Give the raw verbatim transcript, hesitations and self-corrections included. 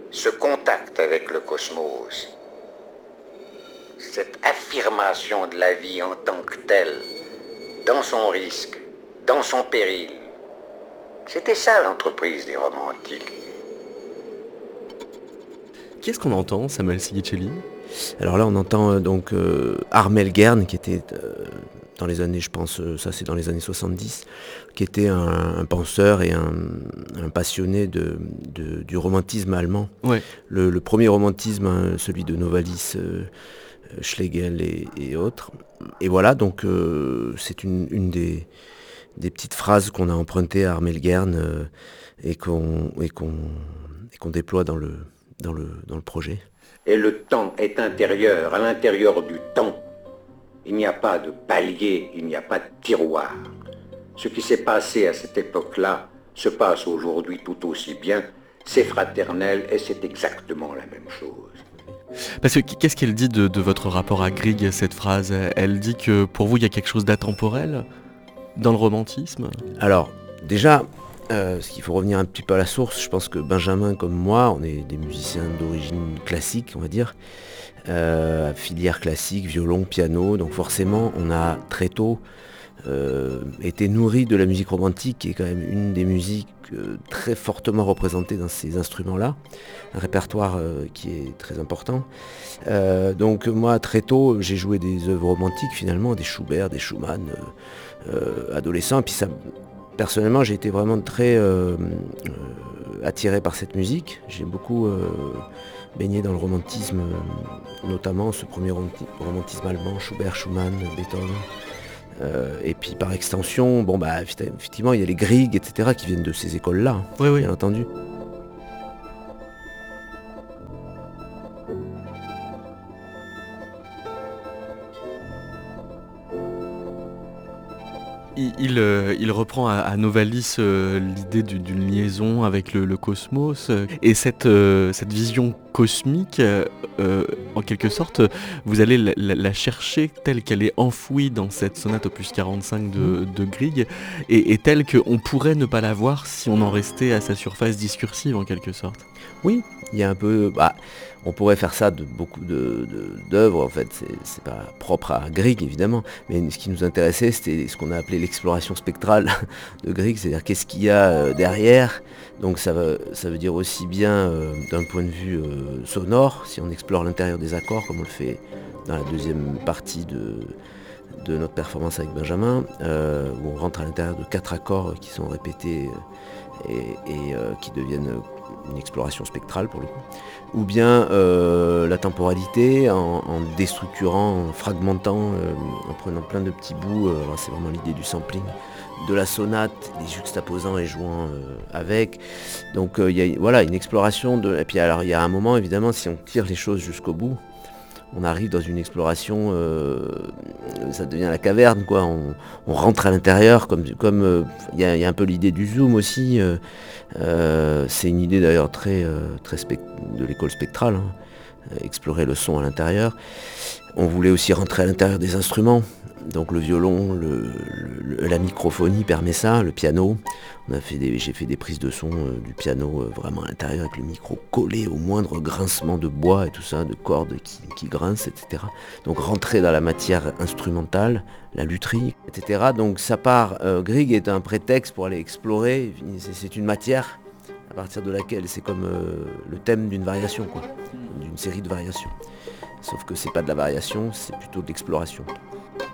ce contact avec le cosmos, cette affirmation de la vie en tant que telle, dans son risque, dans son péril. C'était ça l'entreprise des romantiques. Qu'est-ce qu'on entend, Samuel Sigicelli ? Alors là, on entend euh, donc euh, Armel Gern, qui était euh, dans les années, je pense, euh, ça c'est dans les années soixante-dix, qui était un, un penseur et un, un passionné de, de, du romantisme allemand. Ouais. Le, le premier romantisme, hein, celui de Novalis, euh, Schlegel et, et autres. Et voilà, donc euh, c'est une, une des, des petites phrases qu'on a empruntées à Armel Gern euh, et qu'on, et qu'on, et qu'on déploie dans le, dans le, dans le projet. Et le temps est intérieur, à l'intérieur du temps. Il n'y a pas de palier, il n'y a pas de tiroir. Ce qui s'est passé à cette époque-là se passe aujourd'hui tout aussi bien. C'est fraternel et c'est exactement la même chose. Parce que qu'est-ce qu'elle dit de, de votre rapport à Grieg, cette phrase ? Elle dit que pour vous, il y a quelque chose d'atemporel dans le romantisme ? Alors, déjà, euh, ce qu'il faut revenir un petit peu à la source, je pense que Benjamin comme moi, on est des musiciens d'origine classique, on va dire, euh, filière classique, violon, piano, donc forcément, on a très tôt euh, été nourri de la musique romantique, qui est quand même une des musiques euh, très fortement représentées dans ces instruments-là, un répertoire euh, qui est très important. Euh, donc moi, très tôt, j'ai joué des œuvres romantiques finalement, des Schubert, des Schumann, euh, euh, adolescent, puis ça... Personnellement, j'ai été vraiment très euh, euh, attiré par cette musique. J'ai beaucoup euh, baigné dans le romantisme, euh, notamment ce premier romantisme allemand, Schubert, Schumann, Beethoven. Euh, et puis par extension, bon bah effectivement, il y a les Grieg, et cetera qui viennent de ces écoles-là, hein, oui, oui. Bien entendu. Il, il, euh, il reprend à, à Novalis euh, l'idée du, d'une liaison avec le, le cosmos euh, et cette, euh, cette vision cosmique, euh, euh, en quelque sorte, vous allez la, la, la chercher telle qu'elle est enfouie dans cette sonate opus quarante-cinq de, de Grieg et, et telle qu'on pourrait ne pas la voir si on en restait à sa surface discursive en quelque sorte. Oui, il y a un peu... Bah, on pourrait faire ça de beaucoup de, de, d'œuvres, en fait, c'est, c'est pas propre à Grieg évidemment, mais ce qui nous intéressait c'était ce qu'on a appelé l'exploration spectrale de Grieg, c'est-à-dire qu'est-ce qu'il y a derrière. Donc ça veut, ça veut dire aussi bien euh, d'un point de vue euh, sonore, si on explore l'intérieur des accords, comme on le fait dans la deuxième partie de, de notre performance avec Benjamin, euh, où on rentre à l'intérieur de quatre accords qui sont répétés et, et euh, qui deviennent une exploration spectrale pour le coup, ou bien euh, la temporalité en, en déstructurant, en fragmentant, euh, en prenant plein de petits bouts, euh, alors c'est vraiment l'idée du sampling, de la sonate, les juxtaposant et jouant euh, avec. Donc il euh, y a voilà, une exploration, de... et puis alors il y a un moment évidemment, si on tire les choses jusqu'au bout, on arrive dans une exploration, euh, ça devient la caverne, quoi. On, on rentre à l'intérieur, comme il comme, euh, y, y a un peu l'idée du zoom aussi. Euh, euh, c'est une idée d'ailleurs très, euh, très spect- de l'école spectrale, hein, explorer le son à l'intérieur. On voulait aussi rentrer à l'intérieur des instruments. Donc le violon, le, le, la microphonie permet ça, le piano. On a fait des, j'ai fait des prises de son euh, du piano euh, vraiment à l'intérieur avec le micro collé au moindre grincement de bois et tout ça, de cordes qui, qui grincent, et cetera. Donc rentrer dans la matière instrumentale, la lutherie, et cetera. Donc ça part, euh, Grieg est un prétexte pour aller explorer, c'est, c'est une matière à partir de laquelle c'est comme euh, le thème d'une variation, quoi, d'une série de variations. Sauf que c'est pas de la variation, c'est plutôt de l'exploration.